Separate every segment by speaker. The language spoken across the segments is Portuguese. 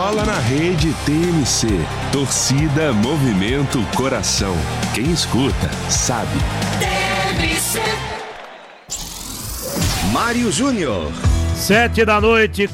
Speaker 1: Bola na Rede TMC. Torcida, movimento, coração. Quem escuta, sabe. TMC.
Speaker 2: Mário Júnior.
Speaker 3: 7h40,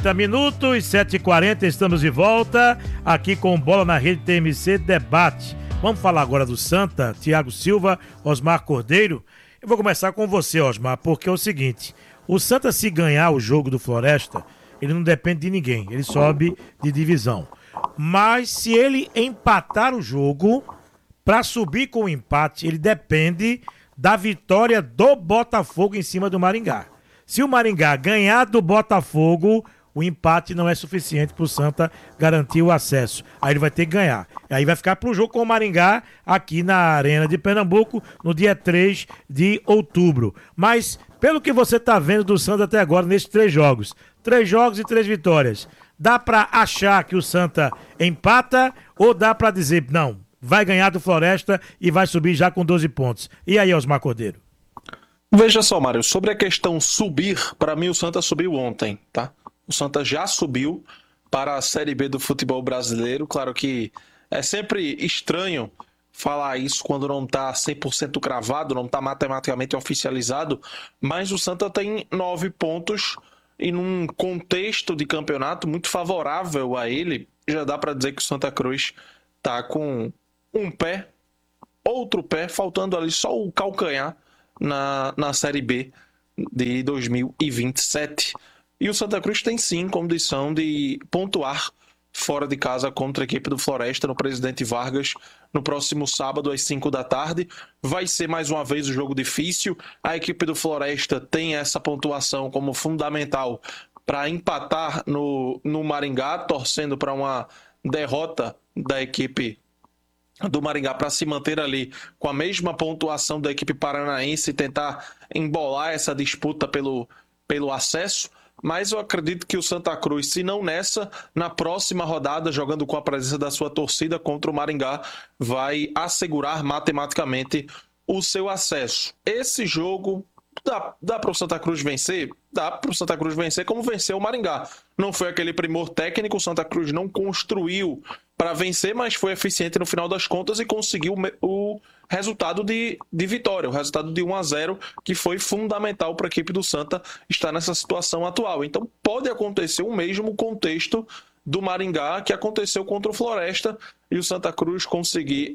Speaker 3: 7h40, estamos de volta aqui com Bola na Rede TMC Debate. Vamos falar agora do Santa, Thiago Silva, Osmar Cordeiro. Eu vou começar com você, Osmar, porque é o seguinte, o Santa, se ganhar o jogo do Floresta, ele não depende de ninguém, ele sobe de divisão. Mas se ele empatar o jogo, para subir com o empate, ele depende da vitória do Botafogo em cima do Maringá. Se o Maringá ganhar do Botafogo, o empate não é suficiente para o Santa garantir o acesso. Aí ele vai ter que ganhar. Aí vai ficar para o jogo com o Maringá aqui na Arena de Pernambuco no dia 3 de outubro. Mas, pelo que você está vendo do Santa até agora, nesses 3 jogos e 3 vitórias, dá para achar que o Santa empata ou dá para dizer, não, vai ganhar do Floresta e vai subir já com 12 pontos? E aí, Osmar Cordeiro?
Speaker 4: Veja só, Mário, sobre a questão subir, para mim o Santa subiu ontem, tá? O Santa já subiu para a Série B do futebol brasileiro. Claro que é sempre estranho falar isso quando não está 100% cravado, não está matematicamente oficializado, mas o Santa tem 9 pontos e num contexto de campeonato muito favorável a ele, já dá para dizer que o Santa Cruz está com um pé, outro pé, faltando ali só o calcanhar na Série B de 2027. E o Santa Cruz tem sim condição de pontuar fora de casa contra a equipe do Floresta no Presidente Vargas no próximo sábado às 5 da tarde. Vai ser mais uma vez um jogo difícil. A equipe do Floresta tem essa pontuação como fundamental para empatar no Maringá, torcendo para uma derrota da equipe do Maringá para se manter ali com a mesma pontuação da equipe paranaense e tentar embolar essa disputa pelo acesso. Mas eu acredito que o Santa Cruz, se não nessa, na próxima rodada, jogando com a presença da sua torcida contra o Maringá, vai assegurar matematicamente o seu acesso. Esse jogo dá para o Santa Cruz vencer? Dá para o Santa Cruz vencer como venceu o Maringá. Não foi aquele primor técnico, o Santa Cruz não construiu para vencer, mas foi eficiente no final das contas e conseguiu o resultado de vitória, o resultado de 1-0, que foi fundamental para a equipe do Santa estar nessa situação atual. Então pode acontecer o mesmo contexto do Maringá que aconteceu contra o Floresta e o Santa Cruz conseguir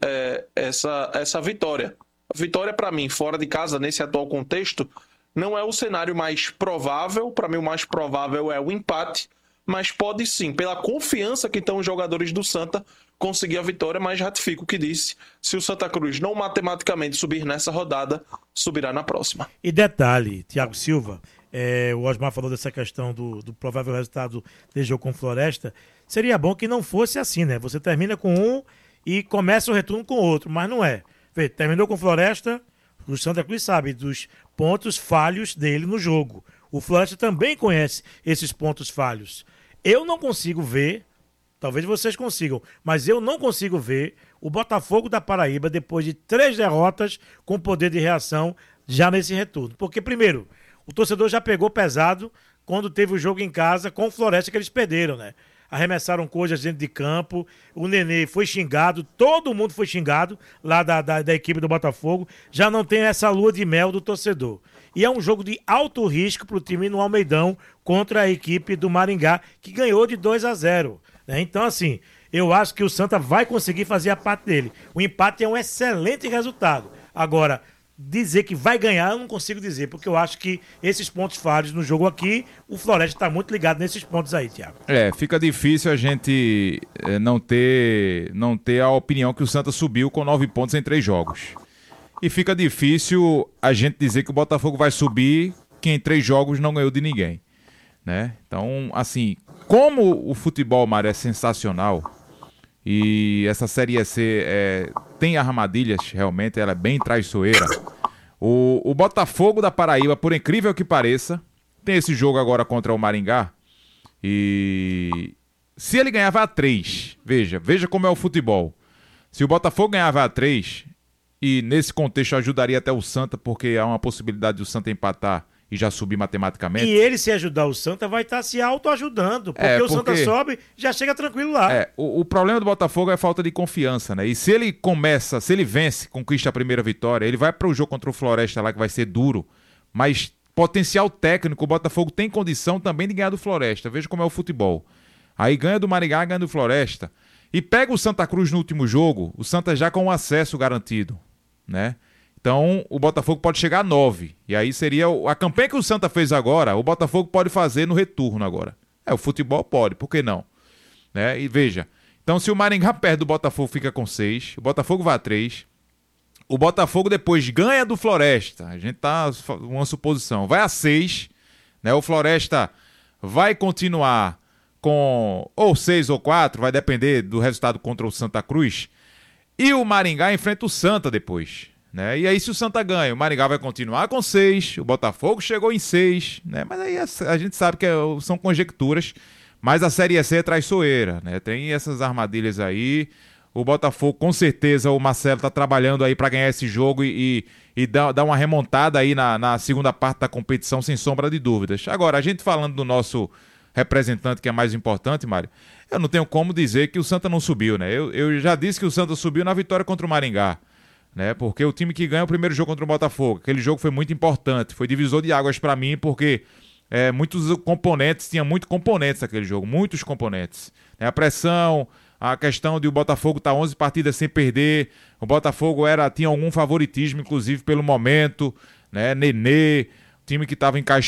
Speaker 4: essa vitória. A vitória, para mim, fora de casa, nesse atual contexto, não é o cenário mais provável. Para mim, o mais provável é o empate, mas pode sim, pela confiança que estão os jogadores do Santa, conseguir a vitória, mas ratifico o que disse. Se o Santa Cruz não matematicamente subir nessa rodada, subirá na próxima.
Speaker 3: E detalhe, Thiago Silva, o Osmar falou dessa questão do provável resultado desse jogo com Floresta. Seria bom que não fosse assim, né? Você termina com um e começa o retorno com o outro, mas não é. Terminou com Floresta, o Santa Cruz sabe dos pontos falhos dele no jogo. O Floresta também conhece esses pontos falhos. Eu não consigo ver, talvez vocês consigam, mas eu não consigo ver o Botafogo da Paraíba, depois de 3 derrotas, com poder de reação já nesse retorno. Porque, primeiro, o torcedor já pegou pesado quando teve o jogo em casa com o Floresta, que eles perderam, né? Arremessaram coisas dentro de campo, o Nenê foi xingado, todo mundo foi xingado lá da equipe do Botafogo. Já não tem essa lua de mel do torcedor. E é um jogo de alto risco para o time no Almeidão contra a equipe do Maringá, que ganhou de 2-0. Né? Então, assim, eu acho que o Santa vai conseguir fazer a parte dele. O empate é um excelente resultado. Agora, dizer que vai ganhar, eu não consigo dizer, porque eu acho que esses pontos falhos no jogo aqui, o Floresta está muito ligado nesses pontos aí, Thiago.
Speaker 5: Fica difícil a gente não ter a opinião que o Santa subiu com 9 pontos em 3 jogos. E fica difícil a gente dizer que o Botafogo vai subir, que em 3 jogos não ganhou de ninguém. Né? Então, assim, como o futebol, Mário, é sensacional, e essa Série C tem armadilhas, realmente, ela é bem traiçoeira. O Botafogo da Paraíba, por incrível que pareça, tem esse jogo agora contra o Maringá, e se ele ganhava a 3, veja como é o futebol. Se o Botafogo ganhava a 3, e nesse contexto ajudaria até o Santa, porque há uma possibilidade do Santa empatar e já subir matematicamente.
Speaker 3: E ele, se ajudar o Santa, vai estar se autoajudando, porque o Santa sobe, já chega tranquilo lá.
Speaker 5: O problema do Botafogo é a falta de confiança, né? E se ele vence, conquista a primeira vitória, ele vai para o jogo contra o Floresta lá, que vai ser duro, mas potencial técnico, o Botafogo tem condição também de ganhar do Floresta. Veja como é o futebol. Aí ganha do Maringá, ganha do Floresta, e pega o Santa Cruz no último jogo, o Santa já com o acesso garantido, né? Então, o Botafogo pode chegar a 9. E aí seria a campanha que o Santa fez agora, o Botafogo pode fazer no retorno agora. O futebol pode, por que não? Né? E veja, então se o Maringá perde, o Botafogo fica com 6, o Botafogo vai a 3, o Botafogo depois ganha do Floresta, a gente tá uma suposição, vai a 6, né? O Floresta vai continuar com ou 6 ou 4, vai depender do resultado contra o Santa Cruz, e o Maringá enfrenta o Santa depois. Né? E aí se o Santa ganha, o Maringá vai continuar com 6, o Botafogo chegou em 6, né? Mas aí a gente sabe que são conjecturas, mas a Série C é traiçoeira, né? Tem essas armadilhas aí, o Botafogo com certeza, o Marcelo tá trabalhando aí para ganhar esse jogo e dar uma remontada aí na segunda parte da competição, sem sombra de dúvidas. Agora, a gente falando do nosso representante, que é mais importante, Mário, eu não tenho como dizer que o Santa não subiu, né? Eu já disse que o Santa subiu na vitória contra o Maringá, né? Porque o time que ganha o primeiro jogo contra o Botafogo, aquele jogo foi muito importante, foi divisor de águas para mim, porque muitos componentes, tinha muitos componentes naquele jogo, muitos componentes, né? A pressão, a questão de o Botafogo estar 11 partidas sem perder, o Botafogo tinha algum favoritismo, inclusive pelo momento, né? Nenê, time que estava encaixado